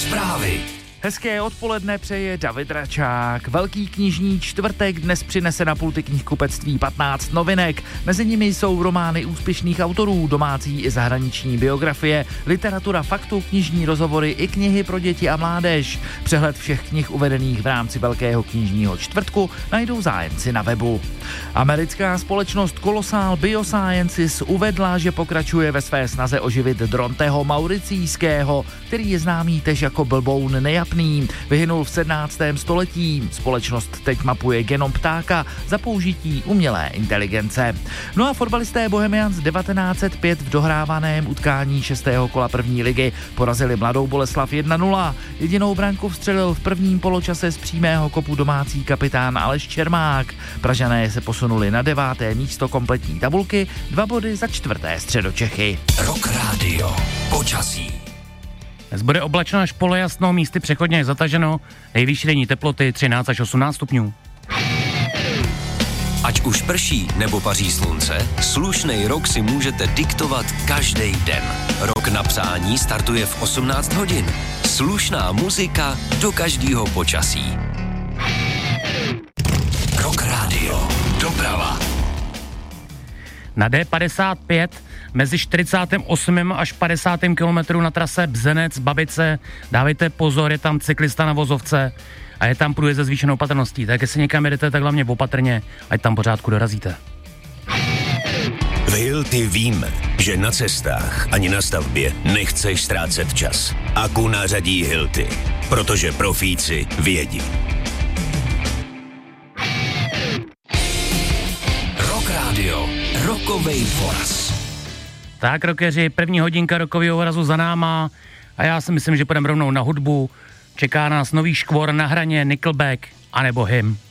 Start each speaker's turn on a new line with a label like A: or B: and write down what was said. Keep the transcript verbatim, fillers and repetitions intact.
A: Zprávy.
B: Hezké odpoledne přeje David Račák. Velký knižní čtvrtek dnes přinese na pulty knihkupectví patnáct novinek. Mezi nimi jsou romány úspěšných autorů, domácí i zahraniční biografie, literatura faktu, knižní rozhovory i knihy pro děti a mládež. Přehled všech knih uvedených v rámci Velkého knižního čtvrtku najdou zájemci na webu. Americká společnost Colossal Biosciences uvedla, že pokračuje ve své snaze oživit Dronteho mauricijského, který je známý též jako blboun nejapný. Vyhynul v sedmnáctém století. Společnost teď mapuje genom ptáka za použití umělé inteligence. No a fotbalisté Bohemians devatenáct set pět v dohrávaném utkání šestého kola první ligy porazili Mladou Boleslav jedna nula. Jedinou branku vstřelil v prvním poločase z přímého kopu domácí kapitán Aleš Čermák. Pražané se posunuli na deváté místo kompletní tabulky, dva body za čtvrté Středočechy.
A: Rock Radio. Počasí.
C: Dnes bude oblačno až polojasno, místy přechodně zataženo, nejvyšší denní teploty třináct až osmnáct stupňů.
A: Ať už prší nebo paří slunce, slušnej rok si můžete diktovat každý den. Rok na psání startuje v osmnáct hodin. Slušná muzika do každého počasí. Rock Radio. Doprava.
C: Na D padesát pět mezi čtyřicátým osmým až padesátým kilometru na trase Bzenec-Babice dávejte pozor, je tam cyklista na vozovce a je tam průjezd se zvýšenou patrností. Tak jestli někam jedete, tak hlavně opatrně, ať tam pořádku dorazíte.
D: V Hilti víme, že na cestách ani na stavbě nechceš ztrácet čas. Aku nařadí Hilti, protože profíci vědí.
A: Rock Radio. Rokovej voraz.
C: Tak, rockeři, první hodinka rokového vorazu za náma a já si myslím, že půjdeme rovnou na hudbu. Čeká nás nový škvor Na hraně, Nickelback anebo Him.